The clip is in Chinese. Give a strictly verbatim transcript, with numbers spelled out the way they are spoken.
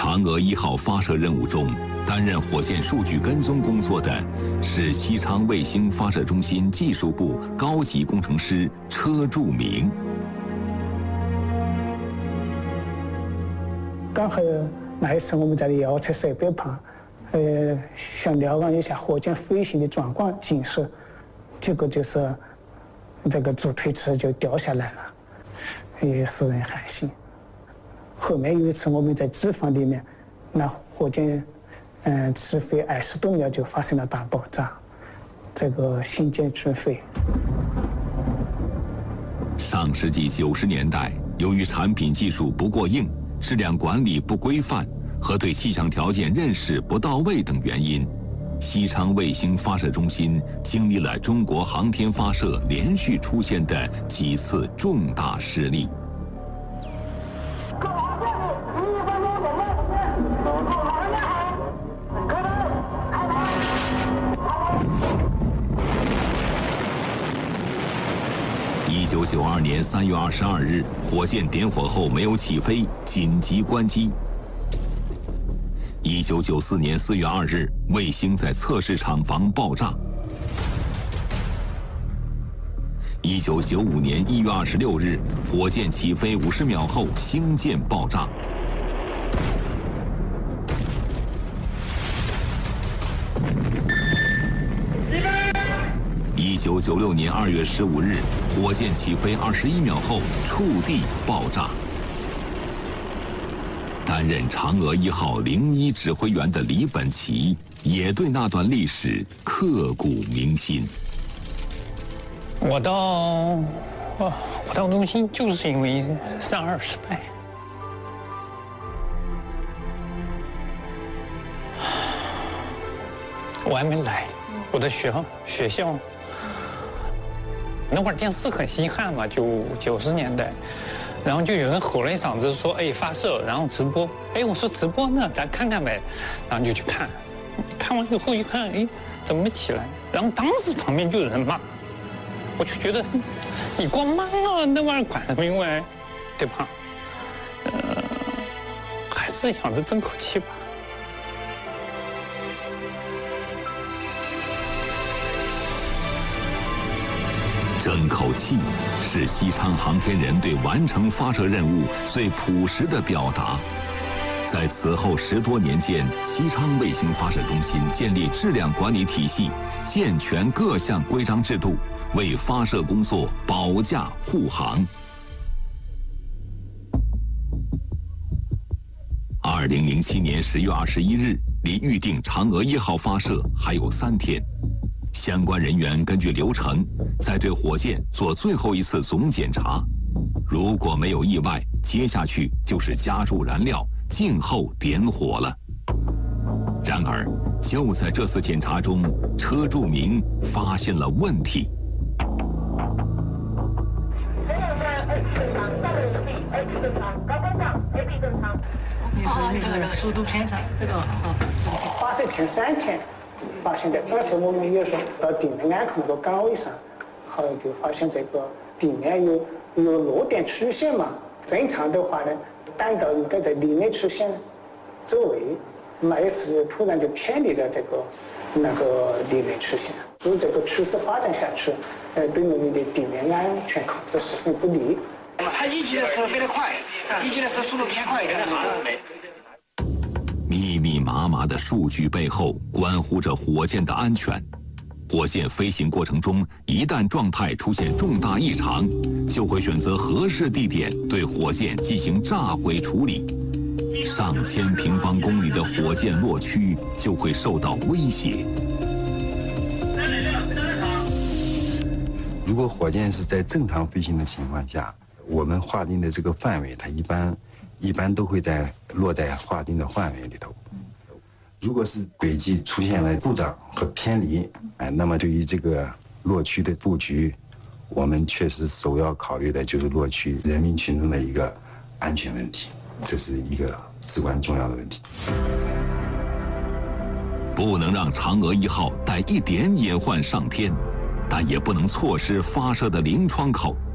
嫦娥一号发射任务中，担任火箭数据跟踪工作的是西昌卫星发射中心技术部高级工程师车柱明。 刚好那一次我们在遥测设备旁，呃，想瞭望一下火箭飞行的状况景色，结果就是这个主推迟就掉下来了，也使人寒心。后面有一次我们在机房里面，那火箭嗯起飞二十多秒就发生了大爆炸，这个信件坠毁。 上世纪九十年代，由于产品技术不过硬、质量管理不规范和对气象条件认识不到位等原因，西昌卫星发射中心经历了中国航天发射连续出现的几次重大失利。一九九二年三月二十二日，火箭点火后没有起飞，紧急关机。一九九四年四月二日，卫星在测试厂房爆炸。一九九五年一月二十六日，火箭起飞五十秒后，星舰爆炸。一九九六年二月十五日，火箭起飞二十一秒后触地爆炸。担任嫦娥一号零一指挥员的李本奇也对那段历史刻骨铭心。 我到我我到中心就是因为三二失败。我还没来，我的学校学校。那会儿电视很稀罕嘛，就九十年代，然后就有人吼了一嗓子说：“哎，发射，然后直播。”哎，我说直播呢，咱看看呗，然后就去看，看完以后一看，哎，怎么没起来？然后当时旁边就有人骂，我就觉得你光骂了，那玩意儿管什么用哎，对吧？呃，还是想着争口气吧。 争口气是西昌航天人对完成发射任务最朴实的表达。在此后十多年间，西昌卫星发射中心建立质量管理体系，健全各项规章制度，为发射工作保驾护航。二零零七年十月二十一日，离预定嫦娥一号发射还有三天。相关人员根据流程，在对火箭做最后一次总检查。如果没有意外，接下去就是加注燃料，静候点火了。然而，就在这次检查中，车柱明发现了问题。 你是那个速度偏差，这个啊，发射前三天发现的，当时我们也是到地面安控那个岗位上，后来就发现这个地面有有落点曲线嘛。正常的话呢，弹道应该在地面曲线周围，那一次突然就偏离了这个那个地面曲线。如果这个趋势发展下去，呃，对我们的地面安全控制十分不利。 它一级的时候飞得快，一级的时候速度偏快一点。 密密麻麻的数据背后，关乎着火箭的安全。火箭飞行过程中，一旦状态出现重大异常，就会选择合适地点对火箭进行炸毁处理。上千平方公里的火箭落区就会受到威胁。 如果火箭是在正常飞行的情况下，我们划定的这个范围，它一般一般都会在落在划定的范围里头。如果是轨迹出现了故障和偏离，哎，那么对于这个落区的布局，我们确实首要考虑的就是落区人民群众的一个安全问题，这是一个至关重要的问题。 不能让嫦娥一号带一点隐患上天，但也不能错失发射的零窗口。